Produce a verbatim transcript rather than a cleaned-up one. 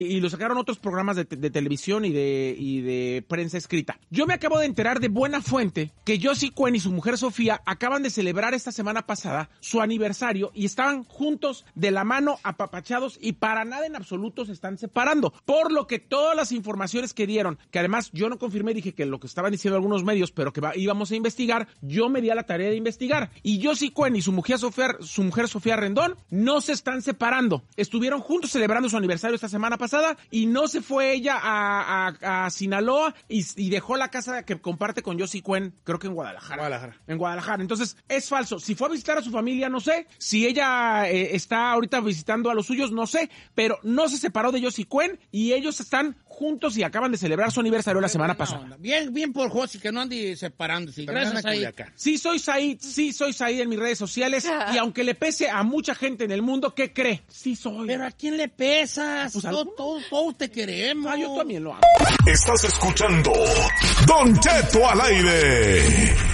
y lo sacaron otros programas de, de televisión y de, y de prensa escrita. Yo me acabo de enterar de buena fuente que Yossi Cuen y su mujer Sofía acaban de celebrar esta semana pasada su aniversario y estaban juntos de la mano, apapachados, y para nada en absoluto se están separando. Por lo que todas las informaciones que dieron, que además yo no confirmé, dije que lo que estaban diciendo algunos medios, pero que va, íbamos a investigar, yo me di a la tarea de investigar. Y Yossi Cuen y su mujer Sofía, su mujer Sofía Rendón no se están separando. Estuvieron juntos celebrando su aniversario esta semana pasada y no se fue ella a, a, a Sinaloa y, y dejó la casa que comparte con Yossi Cuen, creo que en Guadalajara. Guadalajara. En Guadalajara. Entonces, es falso. Si fue a visitar a su familia, no sé. Si ella eh, está ahorita visitando a los suyos, no sé. Pero no se separó de Yossi Cuen y ellos están juntos y acaban de celebrar su aniversario la semana pasada. Bien, bien por José, que no ande separándose. Gracias, Said. Sí soy Said, sí soy Said en mis redes sociales y aunque le pese a mucha gente en el mundo, ¿qué cree? Sí soy. Pero ¿a quién le pesas? Pues todos, todos, todos te queremos. Ah, yo también lo amo. Estás escuchando Don Cheto al aire.